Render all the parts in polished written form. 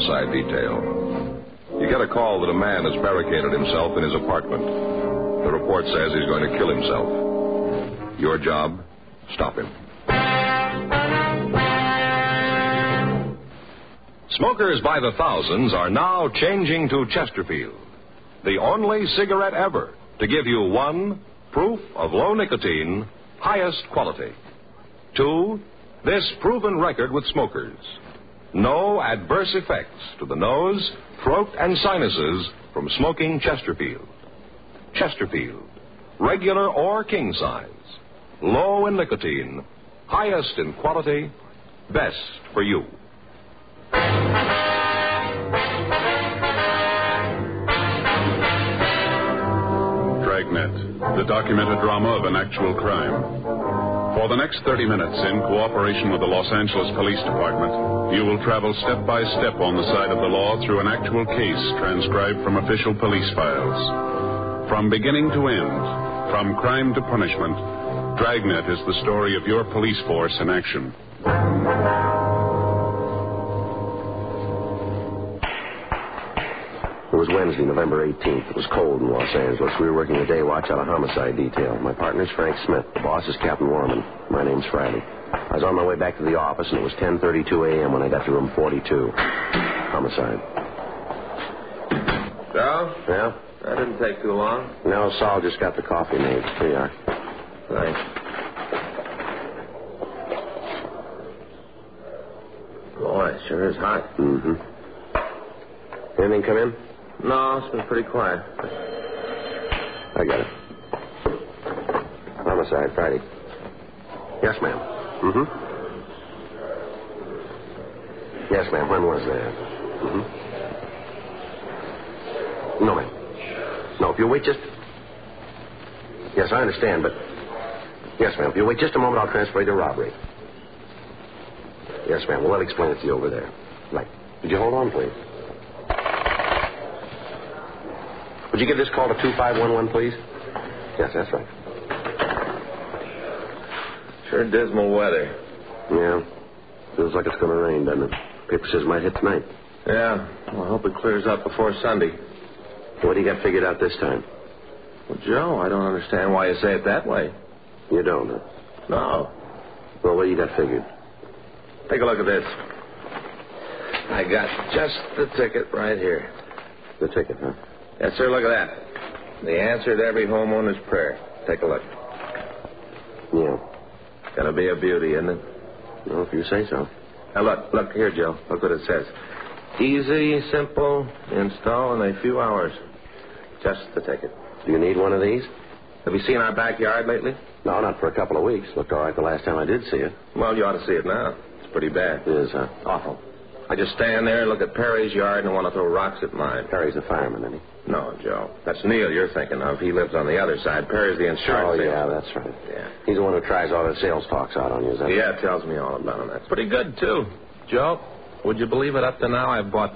homicide detail. You get a call that a man has barricaded himself in his apartment. The report says he's going to kill himself. Your job, stop him. Smokers by the thousands are now changing to Chesterfield, the only cigarette ever to give you 1, proof of low nicotine, highest quality. 2, this proven record with smokers. No adverse effects to the nose, throat, and sinuses from smoking Chesterfield. Chesterfield, regular or king size, low in nicotine, highest in quality, best for you. Dragnet, the documented drama of an actual crime. For the next 30 minutes, in cooperation with the Los Angeles Police Department, you will travel step by step on the side of the law through an actual case transcribed from official police files. From beginning to end, from crime to punishment, Dragnet is the story of your police force in action. It was Wednesday, November 18th. It was cold in Los Angeles. We were working a day watch out of homicide detail. My partner's Frank Smith. The boss is Captain Warman. My name's Friday. I was on my way back to the office, and it was 10:32 a.m. when I got to room 42. Homicide. Joe? Yeah? That didn't take too long. No, Saul just got the coffee made. Here you are. Thanks. Boy, it sure is hot. Mm-hmm. Anything come in? No, it's been pretty quiet. I got it. Homicide, Friday. Yes, ma'am. Mm-hmm. Yes, ma'am. When was that? Mm-hmm. No, ma'am. No, if you'll wait just... Yes, I understand, but... Yes, ma'am. If you'll wait just a moment, I'll transfer you to robbery. Yes, ma'am. Well, I'll explain it to you over there. Right. Would you hold on, please? Would you give this call to 2511, please? Yes, that's right. Sure dismal weather. Yeah. Feels like it's going to rain, doesn't it? Paper says it might hit tonight. Yeah. Well, I hope it clears up before Sunday. What do you got figured out this time? Well, Joe, I don't understand why you say it that way. You don't, huh? No. Well, what do you got figured? Take a look at this. I got just the ticket right here. The ticket, huh? Yes, sir, look at that. The answer to every homeowner's prayer. Take a look. Yeah. Gonna be a beauty, isn't it? Well, if you say so. Now, look here, Joe. Look what it says. Easy, simple, install in a few hours. Just the ticket. Do you need one of these? Have you seen our backyard lately? No, not for a couple of weeks. Looked all right the last time I did see it. Well, you ought to see it now. It's pretty bad. It is, huh? Awful. I just stand there and look at Perry's yard and want to throw rocks at mine. Perry's a fireman, isn't he? No, Joe. That's Neil you're thinking of. He lives on the other side. Perry's the insurance Oh, salesman. yeah, that's right. Yeah. He's the one who tries all the sales talks out on you, is that Yeah, tells me all about him. That's pretty good, too. Joe, would you believe it? Up to now, I've bought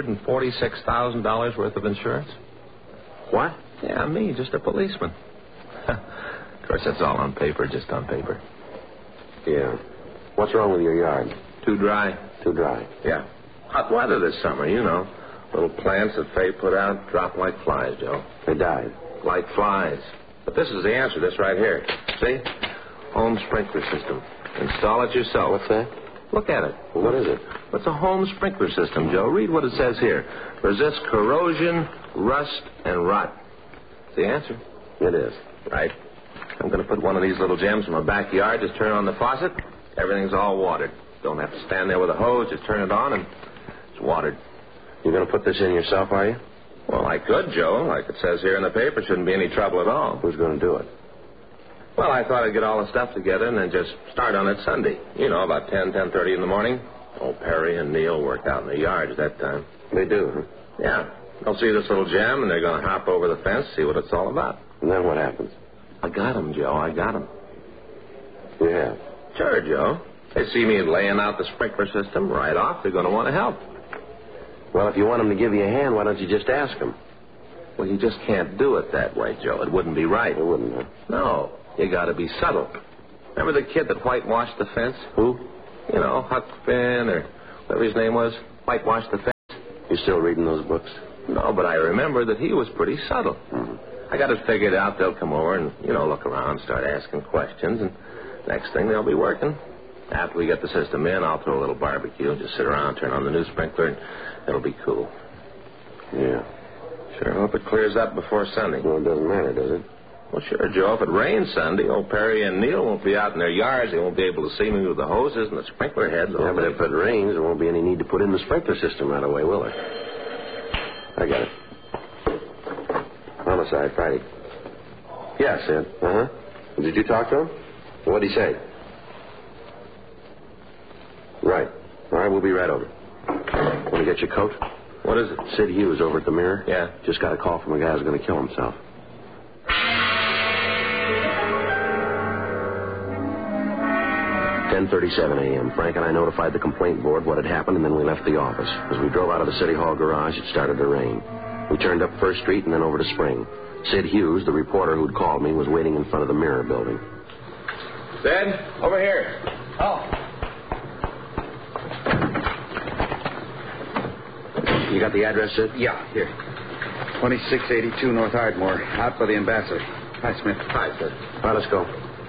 $246,000 worth of insurance. What? Yeah, me, just a policeman. Of course, that's all on paper, just on paper. Yeah. What's wrong with your yard? Too dry. Too dry. Yeah. Hot weather this summer, you know. Little plants that Faye put out drop like flies, Joe. They died. Like flies. But this is the answer, this right here. See? Home sprinkler system. Install it yourself. What's that? Look at it. Well, what is it? It's a home sprinkler system, Joe. Read what it says here. Resists corrosion, rust, and rot. It's the answer. It is. Right. I'm going to put one of these little gems in my backyard. Just turn on the faucet. Everything's all watered. Don't have to stand there with a hose. Just turn it on and it's watered. You're going to put this in yourself, are you? Well, I could, Joe. Like it says here in the paper, shouldn't be any trouble at all. Who's going to do it? Well, I thought I'd get all the stuff together and then just start on it Sunday. You know, about 10:30 in the morning. Old Perry and Neil worked out in the yards that time. They do, huh? Yeah. They'll see this little gem and they're going to hop over the fence, see what it's all about. And then what happens? I got 'em, Joe. I got 'em. You have? Sure, Joe. They see me laying out the sprinkler system right off. They're going to want to help. Well, if you want them to give you a hand, why don't you just ask them? Well, you just can't do it that way, Joe. It wouldn't be right. It wouldn't, huh? No. You got to be subtle. Remember the kid that whitewashed the fence? Who? You know, Huck Finn or whatever his name was. Whitewashed the fence. You still reading those books? No, but I remember that he was pretty subtle. Mm-hmm. I got it figured out. They'll come over and, look around, start asking questions, and next thing they'll be working. After we get the system in, I'll throw a little barbecue and just sit around, turn on the news sprinkler, and it'll be cool. Yeah. Sure hope it clears up before Sunday. Well, it doesn't matter, does it? Well, sure, Joe. If it rains Sunday, old Perry and Neil won't be out in their yards. They won't be able to see me with the hoses and the sprinkler heads. Yeah, but if it rains, there won't be any need to put in the sprinkler system right away, will there? I got it. Homicide, Friday. Yeah, Sid. Uh-huh. Did you talk to him? What'd he say? Right. All right, we'll be right over. Want to get your coat? What is it? Sid Hughes over at the Mirror. Yeah. Just got a call from a guy who's going to kill himself. "10:37 a.m. Frank and I notified the complaint board what had happened, and then we left the office. As we drove out of the City Hall garage, it started to rain. We turned up First Street and then over to Spring. Sid Hughes, the reporter who'd called me, was waiting in front of the Mirror building. Sid, over here. Oh. You got the address, Sid? Yeah, here. 2682 North Ardmore, out by the Ambassador. Hi, Smith. Hi, Sid. All right, let's go.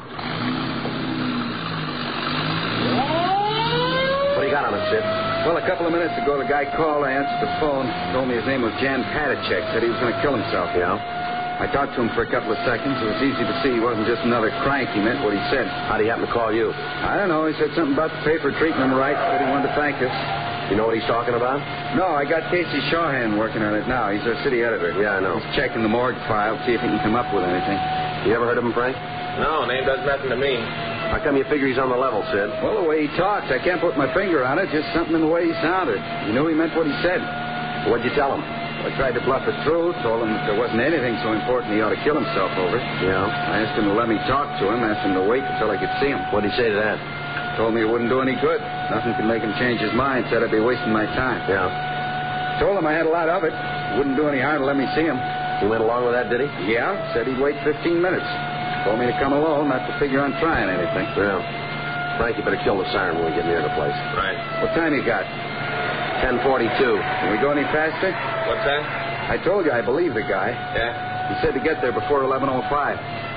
What do you got on it, Sid? Well, a couple of minutes ago, the guy called. I answered the phone. Told me his name was Jan Patacek. Said he was going to kill himself. Yeah? I talked to him for a couple of seconds. It was easy to see he wasn't just another crank. He meant what he said. How'd he happen to call you? I don't know. He said something about the paper treating him right. Said he wanted to thank us. You know what he's talking about? No, I got Casey Shawhan working on it now. He's our city editor. Yeah, I know. He's checking the morgue file, see if he can come up with anything. You ever heard of him, Frank? No, name does nothing to me. How come you figure he's on the level, Sid? Well, the way he talked, I can't put my finger on it. Just something in the way he sounded. You knew he meant what he said. What'd you tell him? I tried to bluff it through, told him that there wasn't anything so important he ought to kill himself over. Yeah? I asked him to let me talk to him, asked him to wait until I could see him. What'd he say to that? Told me it wouldn't do any good. Nothing could make him change his mind. Said I'd be wasting my time. Yeah? Told him I had a lot of it. Wouldn't do any harm to let me see him. He went along with that, did he? Yeah, said he'd wait 15 minutes. Told me to come alone, not to figure on trying anything. Yeah. Frank, you better kill the siren when we get near the place. Right. What time you got? 10:42. Can we go any faster? What's that? I told you I believe the guy. Yeah? He said to get there before 11:05.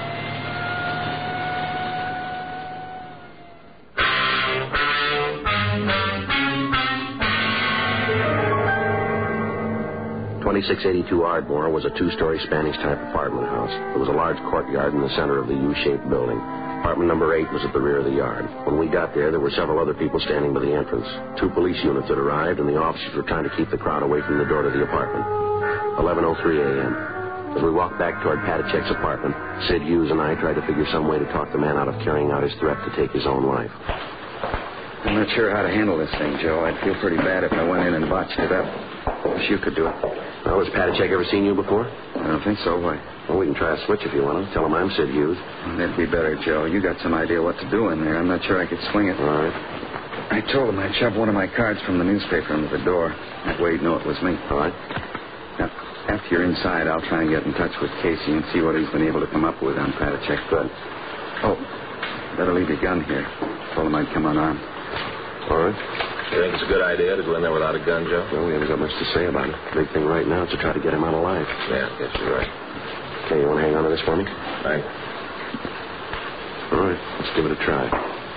.2682 Ardmore was a two-story Spanish-type apartment house. There was a large courtyard in the center of the U-shaped building. Apartment number 8 was at the rear of the yard. When we got there were several other people standing by the entrance. 2 police units had arrived, and the officers were trying to keep the crowd away from the door to the apartment. 11:03 a.m. As we walked back toward Patacek's apartment, Sid Hughes and I tried to figure some way to talk the man out of carrying out his threat to take his own life. I'm not sure how to handle this thing, Joe. I'd feel pretty bad if I went in and botched it up. Wish you could do it. Well, has Patacek ever seen you before? I don't think so. Why? Well, we can try a switch if you want to. Tell him I'm Sid Hughes. That'd be better, Joe. You got some idea what to do in there. I'm not sure I could swing it. All right. I told him I'd shove one of my cards from the newspaper under the door. That way he'd know it was me. All right. Now, after you're inside, I'll try and get in touch with Casey and see what he's been able to come up with on Patacek. Good. Oh, better leave your gun here. Told him I'd come unarmed. All right. You think it's a good idea to go in there without a gun, Joe? Well, we haven't got much to say about it. Big thing right now is to try to get him out alive. Yeah, I guess you're right. Okay, you want to hang on to this for me? Right. All right, let's give it a try.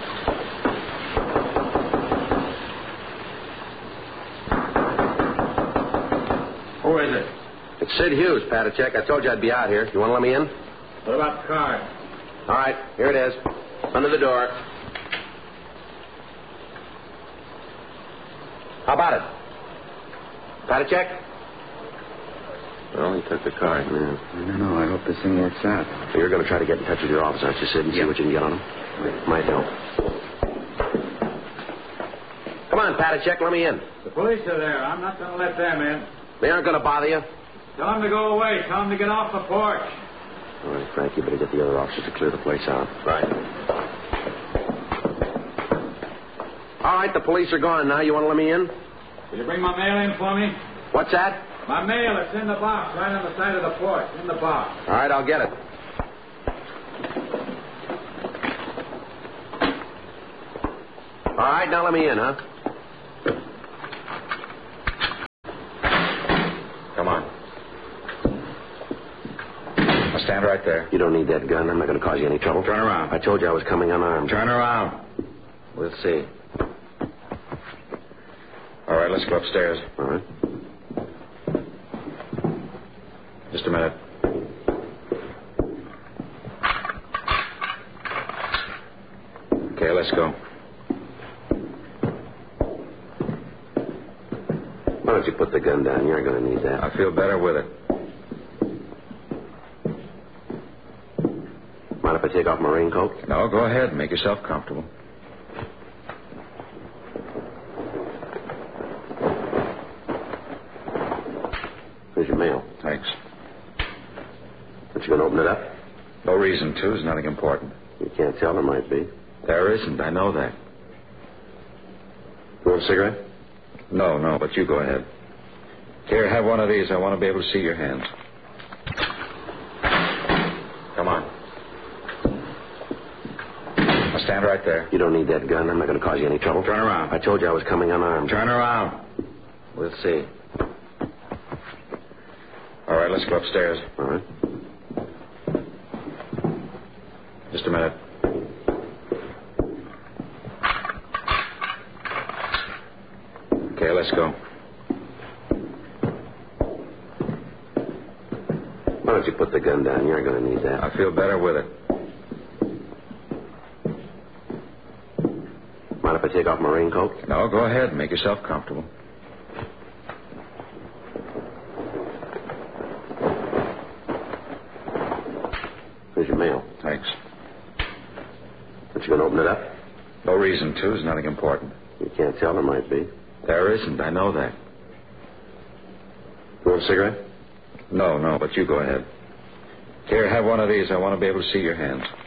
Who is it? It's Sid Hughes, Patacek. I told you I'd be out here. You want to let me in? What about the card? All right, here it is. Under the door. How about it? Patacek? Well, he took the card. Yeah. I don't know. I hope this thing works out. So you're going to try to get in touch with your office, aren't you, Sid, and see what you can get on him? Might help. Come on, Patacek, let me in. The police are there. I'm not going to let them in. They aren't going to bother you. Tell them to go away. Tell them to get off the porch. All right, Frank, you better get the other officers to clear the place out. Right. All right, the police are gone now. You want to let me in? Will you bring my mail in for me? What's that? My mail, it's in the box, right on the side of the porch. In the box. All right, I'll get it. All right, now let me in, huh? Stand right there. You don't need that gun. I'm not going to cause you any trouble. Turn around. I told you I was coming unarmed. Turn around. We'll see. All right, let's go upstairs. All right. Just a minute. Okay, let's go. Why don't you put the gun down? You're going to need that. I feel better with it. Mind if I take off my raincoat? No, go ahead. Make yourself comfortable. Here's your mail. Thanks. But you going to open it up? No reason to. It's nothing important. You can't tell. There might be. There isn't. I know that. You want a cigarette? No, but you go ahead. Here, have one of these. I want to be able to see your hands. Come on. Now stand right there. You don't need that gun. I'm not going to cause you any trouble. Turn around. I told you I was coming unarmed. Turn around. We'll see. All right, let's go upstairs. All right. Just a minute. Okay, let's go. Why don't you put the gun down? You're going to need that. I feel better with it. Mind if I take off my raincoat? No, go ahead. Make yourself comfortable. Here's your mail. Thanks. But you going to open it up? No reason to. It's nothing important. You can't tell. There might be. There isn't. I know that. You want a cigarette? No, but you go ahead. Here, have one of these. I want to be able to see your hands.